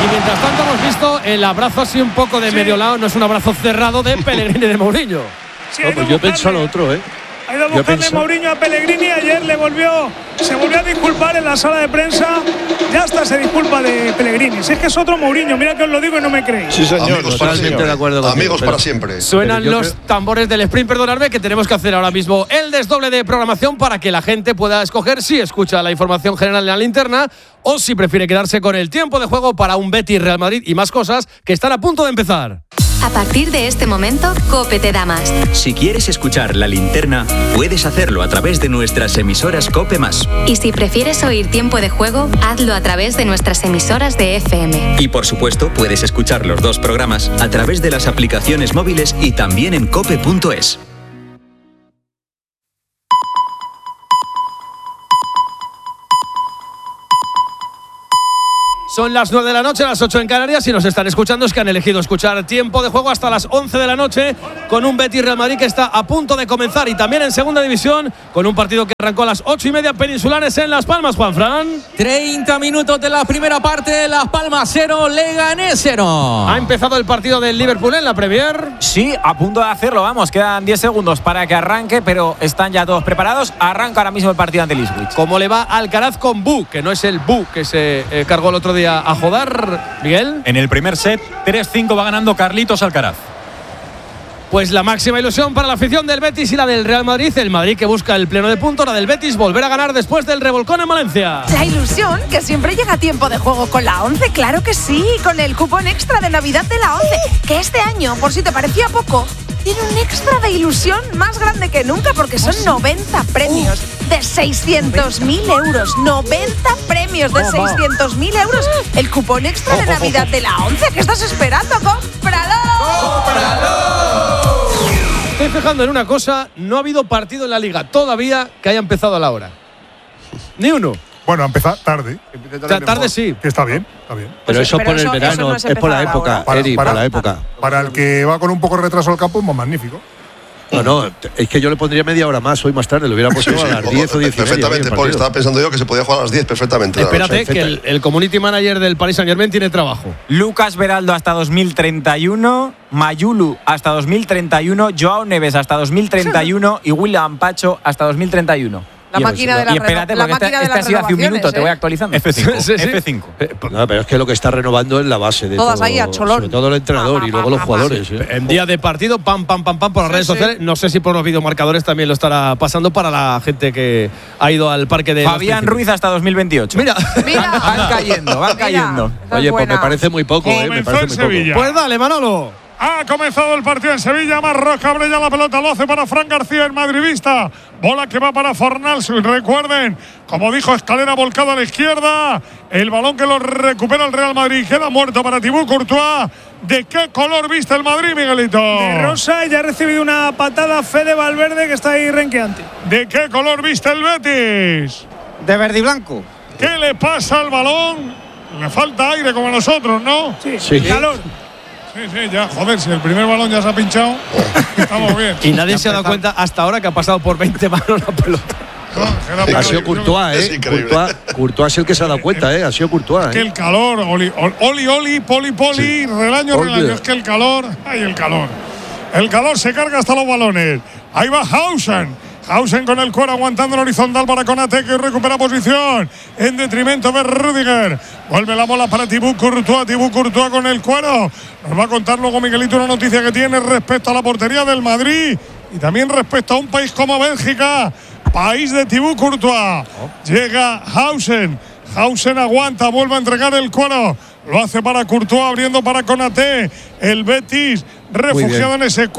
mientras tanto hemos visto el abrazo así un poco de medio lado, no es un abrazo cerrado de Pellegrini y de Mourinho. Sí, no, pues yo pienso lo otro, Ha ido a buscarle Mourinho a Pellegrini. Ayer se volvió a disculpar en la sala de prensa. Ya hasta se disculpa de Pellegrini. Si es que es otro Mourinho, mira que os lo digo y no me creéis. Sí, señor, amigos para siempre. de acuerdo contigo, amigos para siempre. Suenan los tambores del sprint, perdonadme, que tenemos que hacer ahora mismo el desdoble de programación para que la gente pueda escoger si escucha la información general de la linterna o si prefiere quedarse con el tiempo de juego para un Betis Real Madrid y más cosas que están a punto de empezar. A partir de este momento, COPE te da más. Si quieres escuchar la linterna, puedes hacerlo a través de nuestras emisoras COPE+. Y si prefieres oír tiempo de juego, hazlo a través de nuestras emisoras de FM. Y por supuesto, puedes escuchar los dos programas a través de las aplicaciones móviles y también en cope.es. Son las 9 de la noche, las 8 en Canarias. Si nos están escuchando es que han elegido escuchar tiempo de juego hasta las 11 de la noche con un Betis Real Madrid que está a punto de comenzar y también en segunda división con un partido que arrancó a las 8:30 peninsulares en Las Palmas, Juanfran. 30 minutos de la primera parte, Las Palmas 0, Leganés 0. Ha empezado el partido del Liverpool en la Premier. Sí, a punto de hacerlo, vamos, quedan 10 segundos para que arranque, pero están ya todos preparados. Arranca ahora mismo el partido ante el Ipswich. ¿Cómo le va Alcaraz con Bu? Que no es el Bu que se cargó el otro día a Jodar, Miguel. En el primer set, 3-5 va ganando Carlitos Alcaraz. Pues la máxima ilusión para la afición del Betis y la del Real Madrid. El Madrid que busca el pleno de puntos, la del Betis volver a ganar después del revolcón en Valencia. La ilusión que siempre llega a tiempo de juego con la 11, claro que sí, con el cupón extra de Navidad de la 11, que este año, por si te parecía poco, tiene un extra de ilusión más grande que nunca porque son 90 premios de 600.000 euros. 90 premios de 600.000 euros. El cupón extra de Navidad de la 11. ¿Qué estás esperando? ¡Cómpralo! ¡Cómpralo! Estoy fijando en una cosa. No ha habido partido en la Liga todavía que haya empezado a la hora. Ni uno. Bueno, empezar tarde. Tarde sí. Que está bien, está bien. Pero eso por el verano, es por la época, Eri, por la época. Para el que va con un poco de retraso al campo, más magnífico. No, es que yo le pondría media hora más, hoy más tarde, lo hubiera puesto a las 10 o 10 perfectamente, Paul, estaba pensando yo que se podía jugar a las 10 perfectamente. Espérate, que el community manager del Paris Saint-Germain tiene trabajo. Lucas Beraldo hasta 2031, Mayulu hasta 2031, Joao Neves hasta 2031 y William Pacho hasta 2031. La máquina de la y espérate, porque este ha sido hace un minuto, te voy actualizando. F5. Sí. F5. No, pero es que lo que está renovando es la base de todas todo, ahí a cholón. sobre todo el entrenador y luego los jugadores. En día de partido, pam por las redes sociales. No sé si por los videomarcadores también lo estará pasando para la gente que ha ido al parque de Fabián Ruiz hasta 2028. Mira. Van cayendo. Oye, pues me parece muy poco, me parece muy poco. Pues dale, Manolo. Ha comenzado el partido en Sevilla. Marros abre ya la pelota. Lo hace para Fran García, el madridista. Bola que va para Fornals. Recuerden, como dijo, Escalera volcado a la izquierda. El balón que lo recupera el Real Madrid. Queda muerto para Thibaut Courtois. ¿De qué color viste el Madrid, Miguelito? De rosa, y ya ha recibido una patada Fede Valverde que está ahí renqueante. ¿De qué color viste el Betis? De verde y blanco. ¿Qué le pasa al balón? Le falta aire como a nosotros, ¿no? Sí. Calor. Sí, ya, joder, si el primer balón ya se ha pinchado, estamos bien. Y nadie se ha dado cuenta hasta ahora que ha pasado por 20 manos la pelota. Ha sido Courtois, Es increíble. Courtois es el que se ha dado cuenta, Ha sido Courtois. Es que el calor, oli, poli, sí. relaño. Es que el calor, el calor. El calor se carga hasta los balones. Ahí va Hausen con el cuero aguantando en horizontal para Konate, que recupera posición en detrimento de Rüdiger. Vuelve la bola para Thibaut Courtois con el cuero. Nos va a contar luego Miguelito una noticia que tiene respecto a la portería del Madrid y también respecto a un país como Bélgica, país de Thibaut Courtois. Llega Hausen aguanta, vuelve a entregar el cuero. Lo hace para Courtois, abriendo para Konate. El Betis refugiado en ese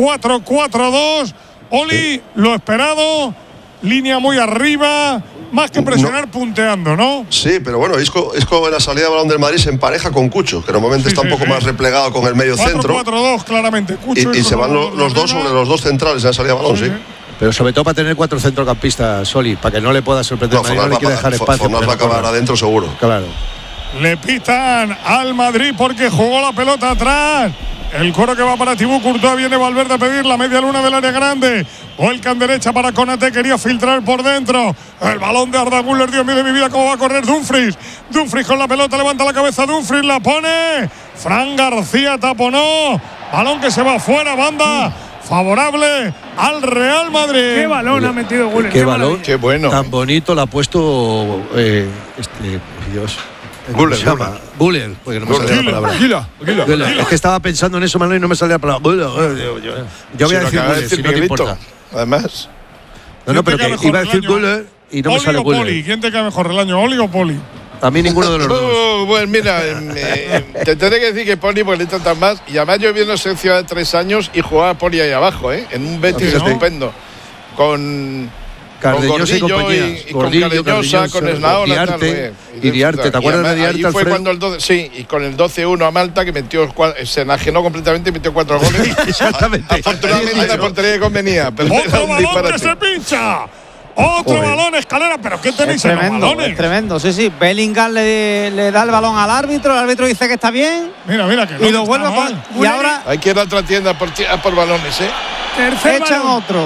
4-4-2. Oli, lo esperado, línea muy arriba, más que presionar, punteando, ¿no? Sí, pero bueno, Isco en la salida de balón del Madrid se empareja con Cucho, que normalmente está un poco más replegado con el medio centro. 4-4-2, claramente. Cucho y se van los dos sobre los dos centrales en la salida de balón, sí. Pero sobre todo para tener 4 centrocampistas, Soli, para que no le pueda sorprender. No le quiere dejar espacio. Fornals va a acabar adentro seguro. Claro. Le pitan al Madrid porque jugó la pelota atrás. El coro que va para Thibaut Courtois, viene Valverde a pedir la media luna del área grande. Vuelcan derecha para Konate, quería filtrar por dentro. El balón de Arda Güler, Dios mío de mi vida, cómo va a correr Dumfries. Dumfries con la pelota, levanta la cabeza, Dumfries la pone. Fran García taponó. Balón que se va fuera, banda favorable al Real Madrid. Qué balón ha metido Güler. Qué balón, qué bueno. Tan bonito lo ha puesto Dios. Güler, se llama? Güler, porque no me salía la palabra. Güler. Es que estaba pensando en eso, Manuel, y no me salía la palabra. Yo voy a decir Güler, si no te importa. Además. No, pero que iba a decir Güler y no me sale Güler. Poli, ¿quién te cae mejor el año, Oli o Poli? A mí ninguno de los dos. Bueno, mira, te tendré que decir que Poli porque le tratan más. Y además yo vi en la selección de 3 años y jugaba Poli ahí abajo, en un Betis estupendo. Con Cardeñosa y compañía. Y con Cardeñosa, con Esnaola, y Diarte. ¿Te acuerdas de Diarte? Ahí fue cuando el 12, sí, y con el 12-1 a Malta, que se enajenó completamente y metió 4 goles. Exactamente. Afortunadamente la portería que convenía. Pero ¡otro balón que se pincha! ¡Otro balón, Escalera! ¿Pero qué tenéis en los balones? Es tremendo, sí. Bellingham le da el balón al árbitro, el árbitro dice que está bien. Mira, que y lo vuelve a poner. Y ahora hay que ir a otra tienda por balones, Tercer otro.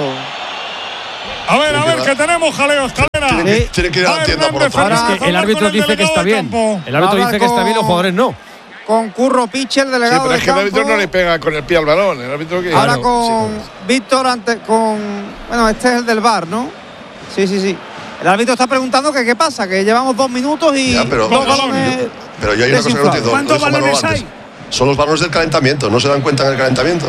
A ver, que tenemos jaleo, Escalera. Tiene que ir a la tienda, por favor. Es que el árbitro dice que está bien. El árbitro dice que está bien, los jugadores no. Con Curro Piche, el delegado. Sí, pero es que el árbitro no le pega con el pie al balón. El árbitro que ahora con Víctor bueno, este es el del VAR, ¿no? Sí. El árbitro está preguntando que qué pasa, que llevamos 2 minutos y pero yo hay una cosa que no entiendo. ¿Cuántos balones hay? Son los balones del calentamiento, no se dan cuenta en el calentamiento.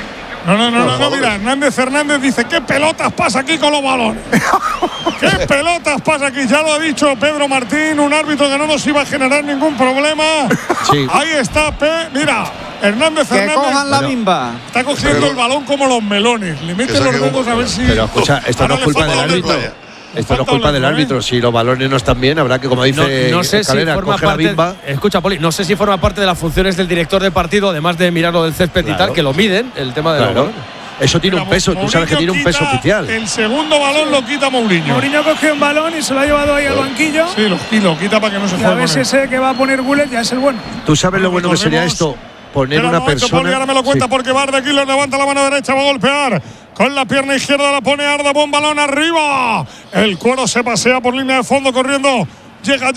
No, mira, Hernández dice, ¿qué pelotas pasa aquí con los balones? ¿Qué pelotas pasa aquí? Ya lo ha dicho Pedro Martín, un árbitro que no nos iba a generar ningún problema. Sí. Ahí está, mira, Hernández. Que cojan la bimba. Está cogiendo el balón como los melones. Le mete los dedos a ver si… Pero escucha, esto no es culpa del árbitro. Esto no es culpa del árbitro. Si los balones no están bien, habrá que, como dice no sé Escalera, si forma coge la parte, bimba. Escucha, Poli, no sé si forma parte de las funciones del director de partido, además de mirar lo del césped y tal, que lo miden, el tema de los balones. Eso tiene un peso, tú sabes que tiene un peso oficial. El segundo balón lo quita Mourinho. Mourinho cogió un balón y se lo ha llevado ahí al banquillo. Sí, lo quita para que no se juegue. A ver ese que va a poner Güler ya es el bueno. ¿Tú sabes lo bueno que sería esto? Poner una persona… Poli, ahora me lo cuenta porque Barde aquí lo levanta la mano derecha, va a golpear. Con la pierna izquierda la pone Arda, buen balón arriba. El Cuero se pasea por línea de fondo corriendo. Llega.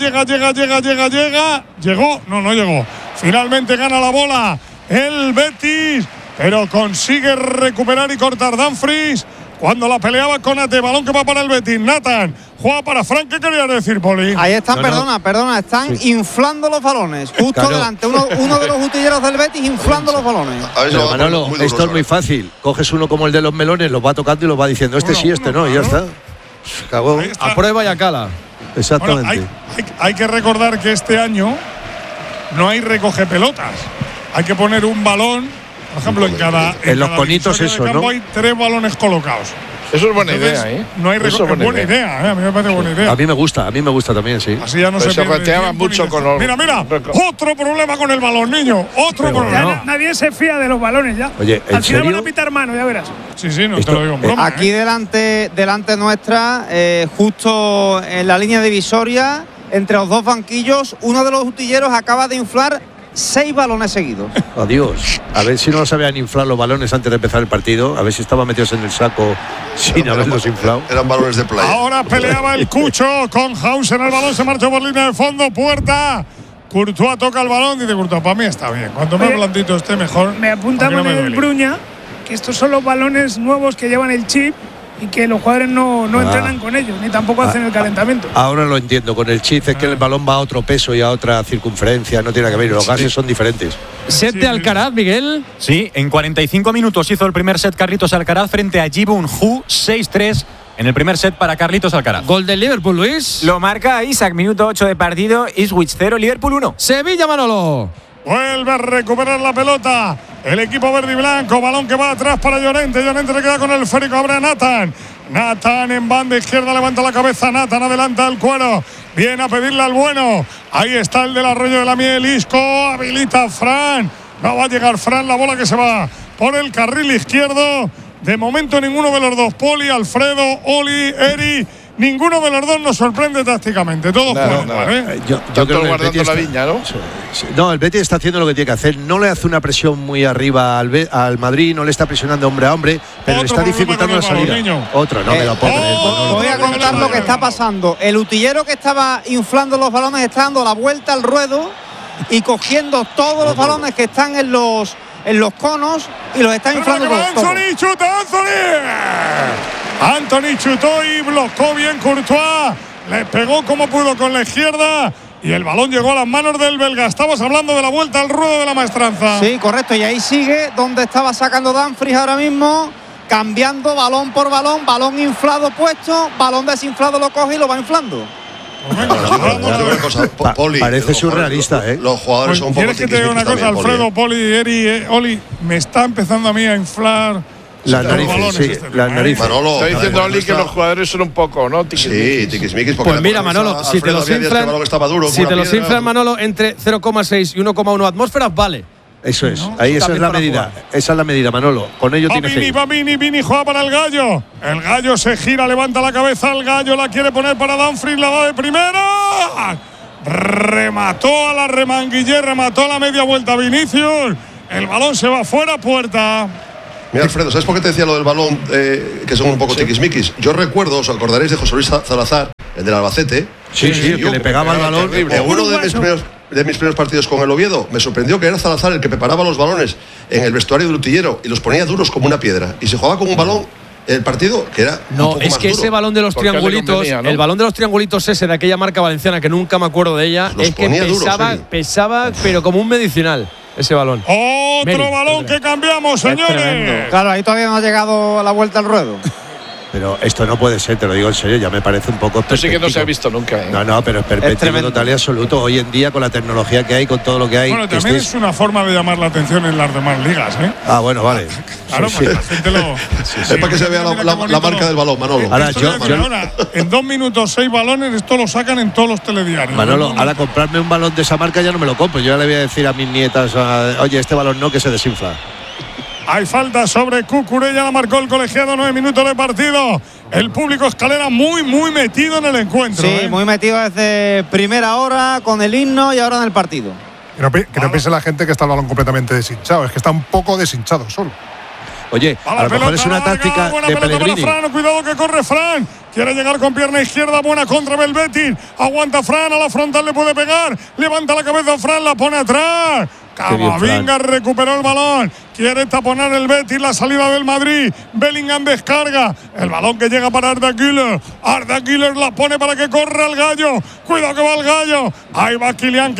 ¿Llegó? No llegó. Finalmente gana la bola el Betis, pero consigue recuperar y cortar Dumfries. Cuando la peleaba con Ate, balón que va para el Betis. Nathan juega para Frank. ¿Qué quería decir, Poli? Ahí están, perdona, están inflando los balones. Justo delante, uno de los utilleros del Betis inflando los balones. Pero Manolo, esto es muy fácil. Coges uno como el de los melones, los va tocando y los va diciendo este sí, este no, y ya está. Acabó. A prueba y a cala. Exactamente. Hay que recordar que este año no hay recoge pelotas. Hay que poner un balón. Por ejemplo, en los conitos eso, ¿no? Hay 3 balones colocados. Eso es buena idea, No hay buena idea. A mí me parece buena idea. A mí me gusta también, sí. Así ya no se reteaba mucho con los… Mira, otro problema con el balón, niño. Otro problema. Nadie se fía de los balones ya. Oye, al final van a pitar mano, ya verás. Sí, no te lo digo en broma. Aquí delante nuestra, justo en la línea divisoria, entre los dos banquillos, uno de los utilleros acaba de inflar 6 balones seguidos. Adiós. A ver si no sabían inflar los balones antes de empezar el partido. A ver si estaban metidos en el saco sin haberlos inflado. Eran balones de playa. Ahora peleaba el Cucho con Hausen. El balón se marchó por línea de fondo. Puerta. Courtois toca el balón. Dice Courtois, para mí está bien. Cuanto más blandito esté, mejor. Me apunta con el Bruña que estos son los balones nuevos que llevan el chip y que los jugadores no entrenan con ellos, ni tampoco hacen el calentamiento. Ahora lo entiendo, con el chip es que el balón va a otro peso y a otra circunferencia, no tiene que ver, los gases son diferentes. Set de Alcaraz, Miguel. Sí, en 45 minutos hizo el primer set Carlitos Alcaraz frente a Jibun Hu, 6-3 en el primer set para Carlitos Alcaraz. Gol del Liverpool, Luis. Lo marca Isaac, minuto 8 de partido, Ipswich 0, Liverpool 1. Sevilla, Manolo. Vuelve a recuperar la pelota el equipo verde y blanco. Balón que va atrás para Llorente. Llorente le queda con el esférico. Abre a Nathan. Nathan en banda izquierda levanta la cabeza. Nathan adelanta el Cuero. Viene a pedirle al bueno. Ahí está el del Arroyo de la Miel. Isco habilita a Fran. No va a llegar Fran. La bola que se va por el carril izquierdo. De momento ninguno de los dos. Poli, Alfredo, Oli, Eri. ninguno de los dos nos sorprende tácticamente. Todos juegan mal, ¿eh? Yo creo que guardando la viña, ¿no? No, el Betis está haciendo lo que tiene que hacer. No le hace una presión muy arriba al Madrid, no le está presionando hombre a hombre, pero le está dificultando la salida. Otro, no me lo puedo creer. Voy a contar lo que está pasando. El utillero que estaba inflando los balones está dando la vuelta al ruedo y cogiendo todos los balones que están en los conos y los está inflando todos. Anthony chuta, Anthony chutó y bloqueó bien Courtois. Le pegó como pudo con la izquierda y el balón llegó a las manos del belga. Estamos hablando de la vuelta al ruedo de la maestranza. Sí, correcto. Y ahí sigue donde estaba sacando Dumfries ahora mismo, cambiando balón por balón, balón inflado puesto, balón desinflado lo coge y lo va inflando. Parece surrealista, ¿eh? Los jugadores son un poco. ¿Quieres que te diga una cosa, Alfredo, Poli, Eri, Oli? Me está empezando a mí a inflar las narices. Las narices. Manolo, está diciendo Oli que los jugadores son un poco, ¿no? Sí, tiquismiquis. Pues mira, Manolo, si te los inflan, Manolo, entre 0,6 y 1,1 atmósferas, vale. Eso es, ahí esa es la medida. Esa es la medida, Manolo. Con ello tiene fe. Vini juega para el Gallo. El Gallo se gira, levanta la cabeza. El Gallo la quiere poner para Dumfries, la da de primera. Remató a la remanguillé, remató a la media vuelta Vinicius. El balón se va fuera, puerta. Mira, Alfredo, ¿sabes por qué te decía lo del balón? Que son un poco tiquismiquis. Yo recuerdo, os acordaréis de José Luis Salazar, el del Albacete. Sí, que le pegaba el balón. En uno de mis primeros partidos con el Oviedo, me sorprendió que era Salazar el que preparaba los balones en el vestuario del utillero y los ponía duros como una piedra. Y se jugaba con un balón el partido que era. No, es que ese balón de los triangulitos, el balón de los triangulitos ese de aquella marca valenciana que nunca me acuerdo de ella, es que pesaba, pero como un medicinal. Ese balón. Otro balón que cambiamos, señores. Claro, ahí todavía no ha llegado a la vuelta al ruedo. Pero esto no puede ser, te lo digo en serio, ya me parece un poco. Esto sí que no se ha visto nunca. No, pero es perspectivo total y absoluto. Hoy en día, con la tecnología que hay, con todo lo que hay. Bueno, también es una forma de llamar la atención en las demás ligas, ¿eh? Ah, bueno, vale. Claro, sí, la gente lo. Es para que se vea la marca del balón, Manolo. Ahora, en 2 minutos, 6 balones, esto lo sacan en todos los telediarios. Manolo, ahora comprarme un balón de esa marca ya no me lo compro. Yo ya le voy a decir a mis nietas, oye, este balón no, que se desinfla. Hay falta sobre Cucurella, la marcó el colegiado, 9 minutos de partido. El público Escalera muy metido en el encuentro. Sí, muy metido desde primera hora con el himno y ahora en el partido. Que no piense la gente que está el balón completamente deshinchado, es que está un poco deshinchado solo. Oye, a lo mejor es una táctica de Pellegrini. Cuidado que corre Fran. Quiere llegar con pierna izquierda, buena contra del Betis. Aguanta Fran, a la frontal le puede pegar. Levanta la cabeza Fran, la pone atrás. Camavinga recuperó el balón. Quiere taponar el Betis, la salida del Madrid. Bellingham descarga. El balón que llega para Arda Güler. Arda Güler la pone para que corra el Gallo. Cuidado que va el Gallo. Ahí va Kylian.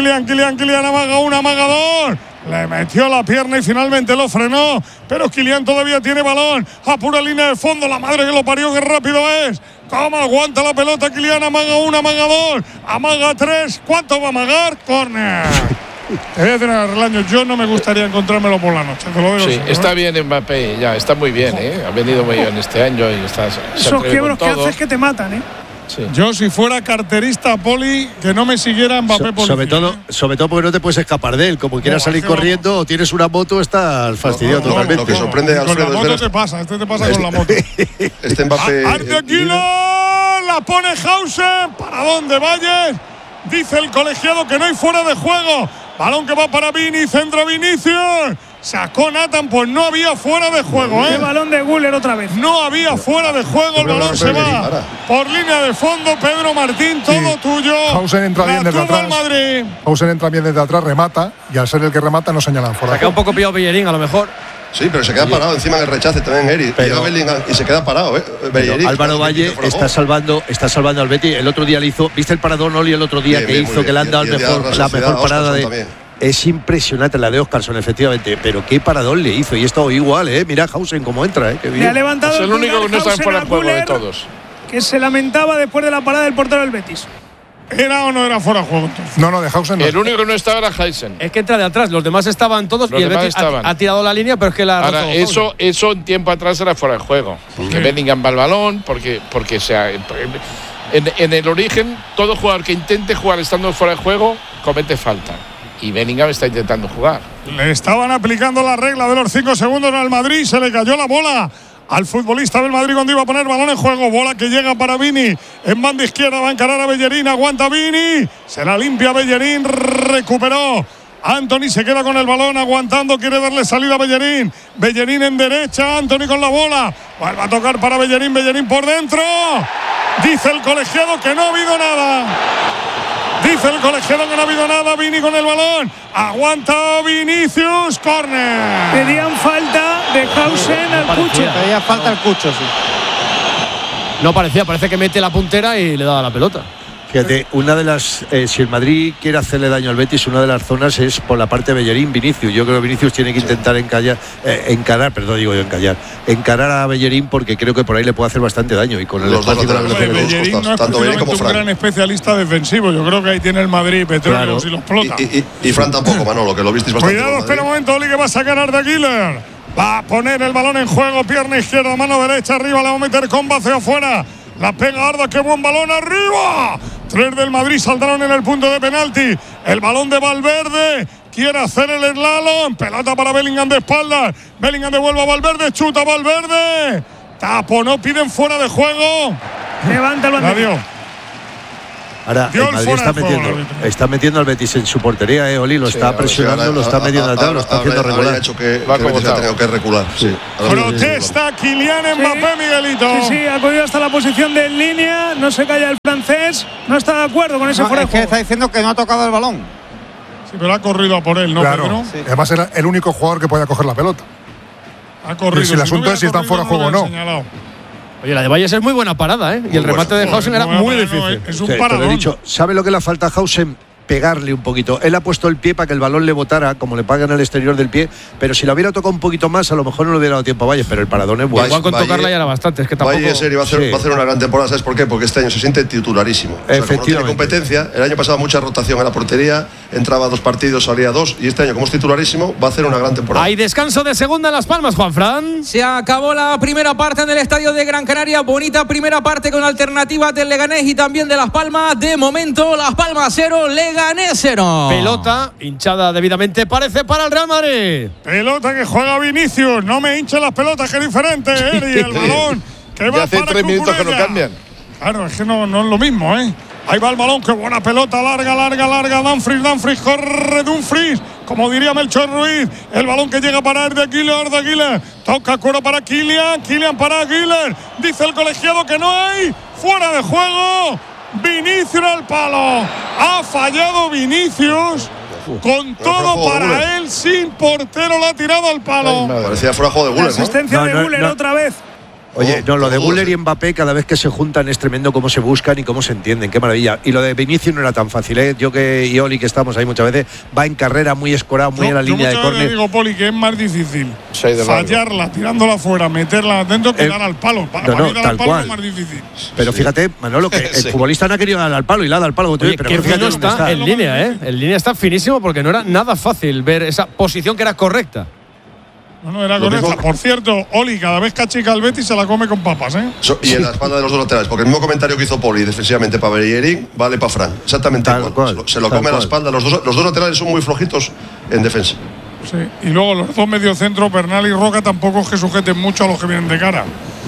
Amaga uno, amaga dos. Le metió la pierna y finalmente lo frenó. Pero Kylian todavía tiene balón. A pura línea de fondo. La madre que lo parió, qué rápido es. ¿Cómo aguanta la pelota Kylian? Amaga uno, amaga dos. Amaga tres. ¿Cuánto va a amagar? Córner. Te voy a decir a Relaño, yo no me gustaría encontrármelo por la noche. Te lo digo. Sí, está bien Mbappé, ya, está muy bien, Ha venido muy bien este año y está. Esos quiebros que haces que te matan, Sí. Yo si fuera carterista, Poli, que no me siguiera Mbappé por sobre todo porque no te puedes escapar de él. Como quieras salir corriendo o tienes una moto, estás fastidiado totalmente. Lo que sorprende a Alfredo. Con la moto te pasa con la moto. Este Mbappé. Arde Aquino, la pone Hausen. ¿Para dónde vayas? Dice el colegiado que no hay fuera de juego. Balón que va para Vini, centro Vinicius. Sacó Nathan, pues no había fuera de juego, El balón de Güler otra vez. No había fuera de juego, el balón se va por línea de fondo. Pedro Martín, todo tuyo. Hausen entra bien desde atrás. Madrid. Hausen entra bien desde atrás, remata, y al ser el que remata no señalan fuera. Se queda un poco pillado Bellerín, a lo mejor. Sí, pero se queda parado encima en el rechace también, Eri. Y se queda parado, Álvaro Valle está salvando al Betis. El otro día le hizo, ¿viste el paradón Oli el otro día que hizo? Que le han dado la mejor parada de. Es impresionante la de Óscarson, efectivamente, pero qué paradón le hizo. Y esto igual, Mira Hausen cómo entra, qué bien. Le ha levantado es el único que no está fuera de juego de todos. Que se lamentaba después de la parada del portero del Betis. ¿Era o no era fuera de juego entonces? No, de Hausen no. El único que no estaba era Hausen. Es que entra de atrás, los demás estaban todos y el Betis ha tirado la línea, pero es que la. Ahora, eso en tiempo atrás era fuera de juego. Porque Bellingham va al balón, porque sea. En el origen, todo jugador que intente jugar estando fuera de juego comete falta. Y Bellingham está intentando jugar. Le estaban aplicando la regla de los 5 segundos al Madrid. Se le cayó la bola al futbolista del Madrid cuando iba a poner balón en juego. Bola que llega para Vini. En banda izquierda va a encarar a Bellerín. Aguanta Vini. Se la limpia Bellerín. Recuperó. Anthony se queda con el balón aguantando. Quiere darle salida a Bellerín. Bellerín en derecha. Anthony con la bola. Vuelve a tocar para Bellerín. Bellerín por dentro. Dice el colegiado que no ha habido nada. Dice el colegiado que no ha habido nada. Vini con el balón. Aguanta Vinicius. Córner. Pedían falta de Hausen al Cucho. Pedía falta al Cucho, sí. No parecía, parece que mete la puntera y le da la pelota. Fíjate, una de las, si el Madrid quiere hacerle daño al Betis, una de las zonas es por la parte de Bellerín, Vinicius. Yo creo que Vinicius tiene que intentar encarar a Bellerín, porque creo que por ahí le puede hacer bastante daño. Y con el espacio de Bellerín no es tanto Bellerín como Fran. Un gran especialista defensivo. Yo creo que ahí tiene el Madrid petróleo si lo explota. Y Fran tampoco, Manolo, que lo visteis bastante. Cuidado, espera un momento, Oli, que va a sacar Arda Güler. Va a poner el balón en juego, pierna izquierda, mano derecha, arriba, la va a meter con vacío afuera. La pega Arda, qué buen balón arriba. 3 del Madrid saldrán en el punto de penalti. El balón de Valverde. Quiere hacer el slalom. Pelota para Bellingham de espaldas. Bellingham devuelve a Valverde. Chuta Valverde. Taponó, piden fuera de juego. Levanta el banderín. Ahora el Madrid está metiendo al Betis en su portería, Oli, lo está presionando, lo está metiendo atrás, lo está haciendo regular. Hecho que Betis ha tenido que recular. Sí. Protesta Kylian Mbappé, Miguelito. Sí, ha acudido hasta la posición de línea, no se calla el francés, no está de acuerdo con ese fuera de juego. Es que está diciendo que no ha tocado el balón. Sí, pero ha corrido a por él, ¿no? Claro, sí. Además era el único jugador que podía coger la pelota. Ha corrido. Y si el asunto es si están fuera de juego o no. Oye, la de Valles es muy buena parada, ¿eh? Y el remate de Hausen era muy difícil. Es un paradón. ¿Sabe lo que le falta a Hausen? Pegarle un poquito. Él ha puesto el pie para que el balón le botara, como le pagan al exterior del pie, pero si la hubiera tocado un poquito más, a lo mejor no le hubiera dado tiempo a Valles, pero el paradón es bueno. Igual con tocarla ya era bastante, es que tampoco… Valles va a hacer una gran temporada, ¿sabes por qué? Porque este año se siente titularísimo. O sea, como no tiene competencia, el año pasado mucha rotación en la portería, entraba 2 partidos, salía 2, y este año como es titularísimo, va a hacer una gran temporada. Hay descanso de segunda en Las Palmas, Juanfran. Se acabó la primera parte en el estadio de Gran Canaria, bonita primera parte con alternativas del Leganés y también de Las Palmas. De momento, Las Palmas 0, Leganés 0. Pelota hinchada debidamente, parece para el Real Madrid. Pelota que juega Vinicius. No me hinchen las pelotas, que es diferente. Y el balón que va hace para 3 minutos que no cambian. Claro, es que no es lo mismo, ¿eh? Ahí va el balón, qué buena pelota, larga. Dumfries, corre Dumfries. Como diría Melchor Ruiz, el balón que llega para Arda Güler. Toca cuero para Kylian para Güler. Dice el colegiado que no hay. Fuera de juego. Vinicius al palo. Ha fallado Vinicius. Con todo para él, sin portero, la ha tirado al palo. Parecía fuera de juego de Güler, ¿no? Asistencia de Güler otra vez. Oye, no, lo de Güler y Mbappé, cada vez que se juntan es tremendo cómo se buscan y cómo se entienden, qué maravilla. Y lo de Vinicius no era tan fácil, ¿eh? Yo y Oli, que estamos ahí muchas veces, va en carrera muy escorado, muy en la línea de córner. Yo digo, Poli, que es más difícil fallarla, tirándola fuera, meterla dentro que dar al palo. Para ir al palo es más difícil. Pero fíjate, Manolo, que el futbolista no ha querido dar al palo y la da al palo. Oye, pero qué fino está en línea, ¿eh? En línea está finísimo porque no era nada fácil ver esa posición que era correcta. No era correcta. Por cierto, Oli, cada vez que achica el Betis se la come con papas, ¿eh? Y en la espalda de los 2 laterales, porque el mismo comentario que hizo Poli defensivamente para Bellerín vale para Fran. Exactamente igual. Se lo come a la espalda. Los dos laterales son muy flojitos en defensa. Sí, y luego los 2 mediocentros, Bernal y Roca, tampoco es que sujeten mucho a los que vienen de cara.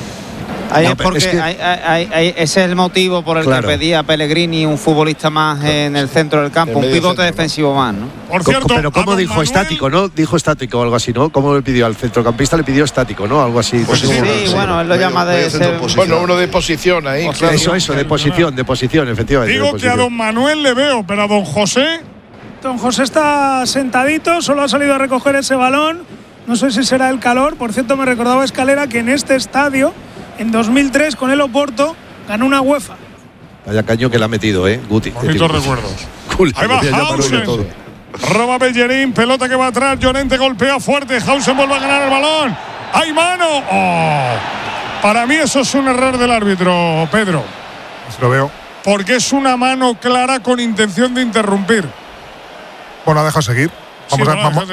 Ahí es porque ese es el motivo por el que pedía Pellegrini un futbolista más en el centro del campo, un pivote defensivo más, ¿no? Por cierto, pero ¿cómo dijo Manuel? Estático, ¿no? Dijo estático o algo así, ¿no? ¿Cómo le pidió al centrocampista? Le pidió estático, ¿no? Algo así. Pues sí, bueno, él lo llama de ese… Bueno, uno de posición ahí. Claro. Eso, de posición, efectivamente. Digo que a don Manuel le veo, pero a don José… Don José está sentadito, solo ha salido a recoger ese balón. No sé si será el calor. Por cierto, me recordaba Escalera que en este estadio, en 2003, con el Oporto, ganó una UEFA. Vaya caño que le ha metido, Guti. Bonitos recuerdos. Ahí va Hausen. Roba Bellerín, pelota que va atrás. Llorente golpea fuerte. Hausen vuelve a ganar el balón. ¡Hay mano! Oh. Para mí eso es un error del árbitro, Pedro. Pues lo veo. Porque es una mano clara con intención de interrumpir. Bueno, deja seguir. Vamos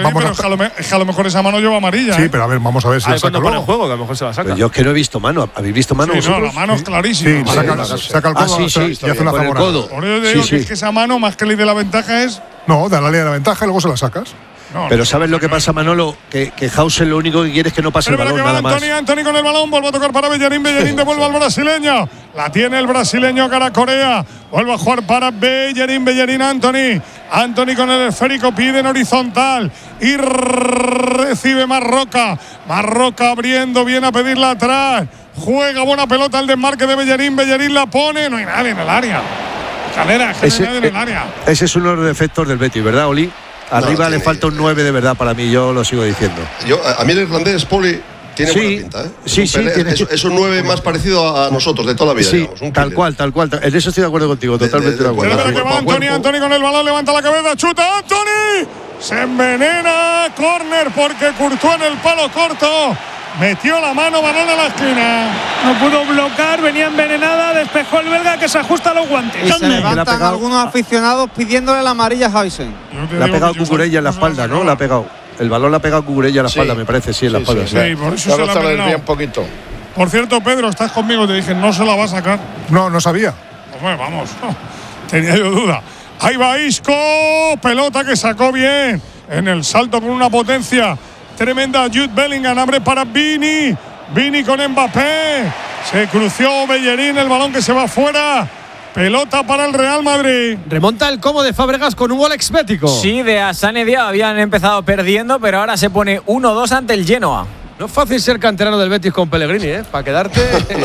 a lo mejor esa mano lleva amarilla. Sí, pero a ver, vamos a ver si la saca luego. El juego, que a lo mejor se la saca. Pero yo es que no he visto mano. ¿Habéis visto mano vosotros? No, la mano es clarísima. Sí, saca el codo y hace una zamorana. Por eso te digo que es que esa mano, más que le dé la ventaja es… No, da la ley de la ventaja y luego se la sacas. Pero ¿sabes lo que pasa, Manolo? Que Hausen lo único que quiere es que no pase el balón, nada más. Anthony con el balón, vuelve a tocar para Bellerín devuelve al brasileño. La tiene el brasileño cara a Corea. Vuelve a jugar para Bellerín, Anthony con el esférico, pide en horizontal y recibe Marroca abriendo, viene a pedirla atrás. Juega buena pelota el desmarque de Bellerín la pone, no hay nadie en el área. Calera, no hay nadie en el área. Ese es uno de los defectos del Betis, ¿verdad, Oli? Arriba le falta un 9 de verdad para mí, yo lo sigo diciendo. A mí el irlandés, Poli, tiene buena pinta, ¿eh? Es un 9 más parecido a nosotros de toda la vida. Sí, digamos, tal cual. En eso estoy de acuerdo contigo, totalmente de acuerdo. Que va Anthony con el balón, levanta la cabeza, chuta Anthony. Se envenena, córner porque Courtois en el palo corto. Metió la mano, balón a la esquina. No pudo bloquear, venía envenenada, despejó el belga que se ajusta a los guantes. Y se levantan algunos aficionados pidiéndole la amarilla a Hausen. Le ha pegado Cucurella en la espalda, ¿no? Le ha pegado. El balón le ha pegado Cucurella en la espalda, me parece, sí, en la espalda. Sí, por eso se la ha envenenado un poquito. Por cierto, Pedro, estás conmigo, te dije, no se la va a sacar. No sabía. Hombre, vamos, tenía yo duda. Ahí va Isco, pelota que sacó bien. En el salto con una potencia tremenda, Jude Bellingham abre para Vini con Mbappé. Se cruzó Bellerín, el balón que se va fuera. Pelota para el Real Madrid. Remonta el Como de Fábregas con un gol exbético. Sí, de Asane Dia habían empezado perdiendo, pero ahora se pone 1-2 ante el Genoa. No es fácil ser canterano del Betis con Pellegrini, ¿eh? Para quedarte.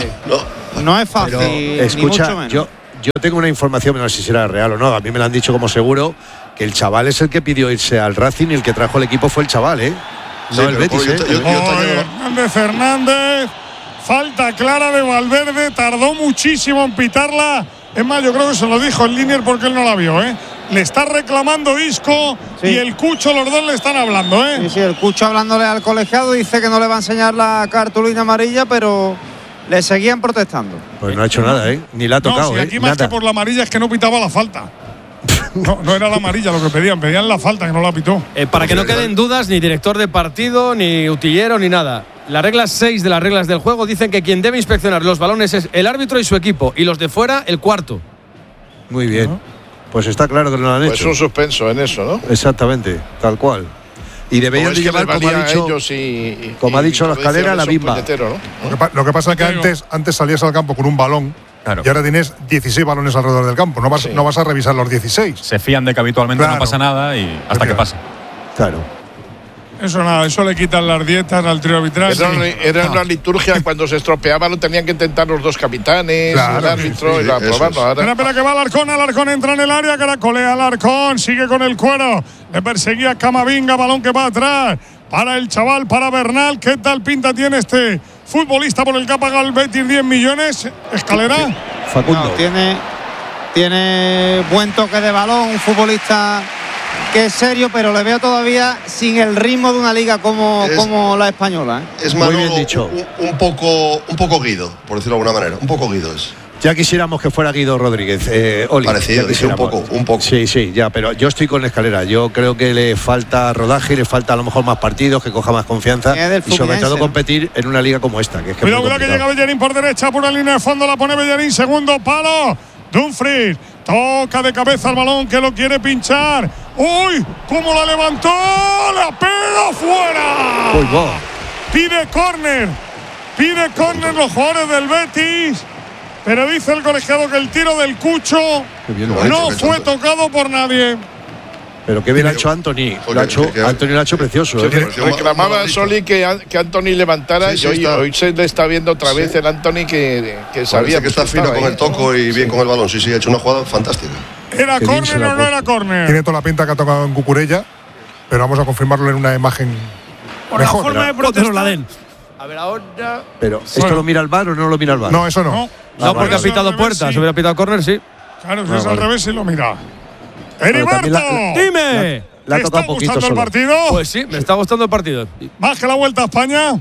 No es fácil. Pero, escucha, yo tengo una información, no sé si será real o no. A mí me lo han dicho como seguro que el chaval es el que pidió irse al Racing y el que trajo el equipo fue el chaval, ¿eh? No el Betis, Hernández. Falta clara de Valverde. Tardó muchísimo en pitarla. Es más, yo creo que se lo dijo el Linier porque él no la vio, ¿eh? Le está reclamando Isco y el Cucho, los dos le están hablando, ¿eh? Sí, el Cucho hablándole al colegiado, dice que no le va a enseñar la cartulina amarilla, pero le seguían protestando. Pues no ha hecho nada, ¿eh? Ni la ha tocado, si aquí más nada. que por la amarilla es que no pitaba la falta. No era la amarilla lo que pedían la falta, que no la pitó. Para que no queden dudas, ni director de partido, ni utillero, ni nada. La regla 6 de las reglas del juego dicen que quien debe inspeccionar los balones es el árbitro y su equipo, y los de fuera, el cuarto. Muy bien. Pues está claro que no lo han hecho. Pues un suspenso en eso, ¿no? Exactamente, tal cual. Y deberían de llevar, como ha dicho la escalera, la bimba. ¿no? Lo que pasa es que antes salías al campo con un balón. Claro. Y ahora tienes 16 balones alrededor del campo. No vas a revisar los 16. Se fían de que habitualmente no pasa nada y hasta que pasa. Claro. Eso le quitan las dietas al trío arbitral. Era una liturgia cuando se estropeaba, lo tenían que intentar los dos capitanes, el árbitro, y aprobarlo. Espera que va Alarcón entra en el área, caracolea Alarcón, sigue con el cuero, le perseguía Camavinga, balón que va atrás, para el chaval, para Bernal. ¿Qué tal pinta tiene este futbolista por el que ha pagado el Betis 10 millones? Escalera. Facundo. No, tiene buen toque de balón, un futbolista que es serio, pero le veo todavía sin el ritmo de una liga como la española, ¿eh? Es Manolo, muy bien dicho. Un poco Guido, por decirlo de alguna manera. Un poco Guido es. Ya quisiéramos que fuera Guido Rodríguez, Oli. Parecido, un poco. Sí, ya, pero yo estoy con Escalera. Yo creo que le falta rodaje, le falta a lo mejor más partidos, que coja más confianza y sobre todo competir en una liga como esta. Que es que cuidado que llega Bellerín por derecha, por la línea de fondo, la pone Bellerín, segundo palo. Dumfries toca de cabeza el balón que lo quiere pinchar. ¡Uy! ¿Cómo la levantó? ¡La pega fuera! ¡Uy, va! Pide córner los jugadores del Betis. Pero dice el colegiado que el tiro del Cucho no fue tocado por nadie. Pero qué bien ha hecho Anthony. Anthony lo ha hecho precioso. Reclamaba Soli que Anthony levantara y hoy se le está viendo otra vez el Anthony que sabía que está fino con el toco y bien con el balón. Sí, ha hecho una jugada fantástica. ¿Era córner o no era córner? Tiene toda la pinta que ha tocado en Cucurella, pero vamos a confirmarlo en una imagen mejor. Forma de protestar. La den. A ver ahora. Pero ¿esto lo mira el VAR o no lo mira el VAR? No, eso no. No, porque ha pitado puerta. Si hubiera pitado córner, sí. Claro, si es al revés, sí lo mira. ¡Heriberto! ¡Dime! Le ha tocado un poquito el partido? Pues sí, me está gustando el partido. ¿Más que la Vuelta a España?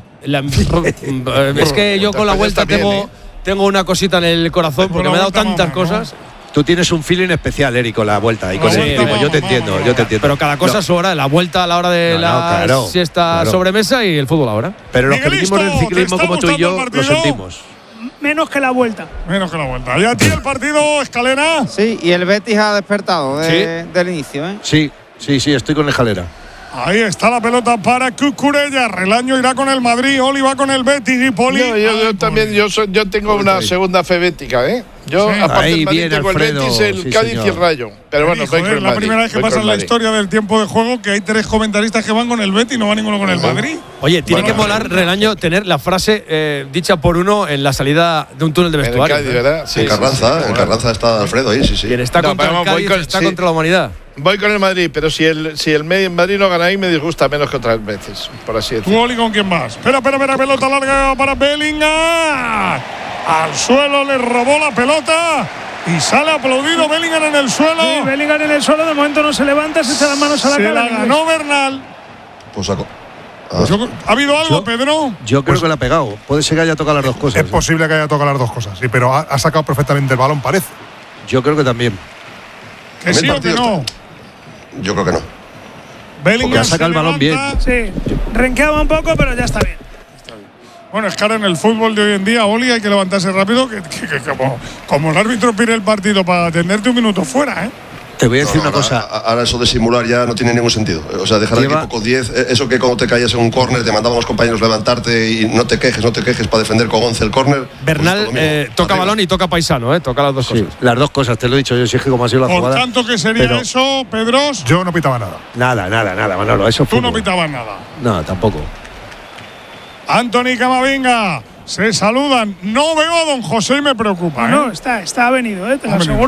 Es que yo con la Vuelta tengo una cosita en el corazón porque me he dado tantas cosas. Tú tienes un feeling especial, Eric, con la Vuelta y con el equipo. Yo te entiendo. Pero cada cosa a su hora. La Vuelta a la hora de la siesta sobremesa y el fútbol ahora. Pero los que vivimos en el ciclismo como tú y yo lo sentimos. Menos que la Vuelta. ¿Y a ti el partido, Escalera? Sí, y el Betis ha despertado del inicio, ¿eh? Sí, estoy con Escalera. Ahí está la pelota para Cucurella. Relaño irá con el Madrid, Oli va con el Betis y Poli. Yo también, yo tengo una segunda fe bética, ¿eh? Yo, Sí. aparte Ahí del Madrid, viene tengo Alfredo, el Betis, el sí, Cádiz señor. y el Rayo. Pero bueno, voy con el Es la Madrid, primera vez que voy pasa con en la el Madrid. historia del tiempo de juego que hay 3 comentaristas que van con el Betis y no va ninguno con el Madrid. Oye, tiene que molar, Relaño, tener la frase dicha por uno en la salida de un túnel de En el vestuario. Cádiz, ¿verdad? Sí, en Carranza está Alfredo ahí, sí. Quien está No, contra pero el vamos, Cádiz voy con- está sí. contra la humanidad. Voy con el Madrid, pero si el Madrid no gana ahí, me disgusta menos que otras veces, por así ¿Tú, decirlo. Oli, con quién más? Espera, pelota larga para Bellingham. Al suelo le robó la pelota y sale aplaudido Bellingham en el suelo. Sí, Bellingham en el suelo, de momento no se levanta, se echa las manos a la Se cara. la ganó Bernal. Pues saco. ¿Ha habido algo, Pedro? Yo creo que le ha pegado. Puede ser que haya tocado las dos cosas. Es posible que haya tocado las dos cosas, sí, pero ha sacado perfectamente el balón, parece. Yo creo que también. ¿Que sí o que no? Yo creo que no. Bellingham Porque ha sacado el se balón levanta. Sí, renqueaba un poco, pero ya está bien. Bueno, es que ahora en el fútbol de hoy en día, Oli, hay que levantarse rápido, que como el árbitro pide el partido para atenderte un minuto fuera, ¿eh? Te voy a decir una cosa. Ahora eso de simular ya no tiene ningún sentido. O sea, dejar al equipo con 10. Eso que cuando te caías en un córner te mandaban los compañeros levantarte y no te quejes para defender con 11 el córner. Bernal toca balón y toca paisano, toca las dos cosas. Las dos cosas, te lo he dicho yo, sí, es que como ha sido la Por jugada. tanto, ¿qué sería pero eso, Pedros? Yo no pitaba nada. Nada, Manolo, eso fue. Tú no pitabas nada. No, tampoco. Anthony Camavinga, se saludan. No veo a don José y me preocupa, ¿eh? No, está venido, te lo aseguro.